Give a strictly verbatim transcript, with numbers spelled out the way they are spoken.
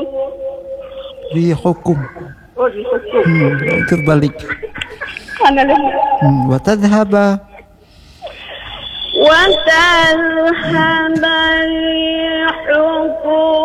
rihukum. Oh, rihukum. Hmm, terbalik. Ana lang. Hmm, wa tadhhaba. Wa tadhhaba rihukum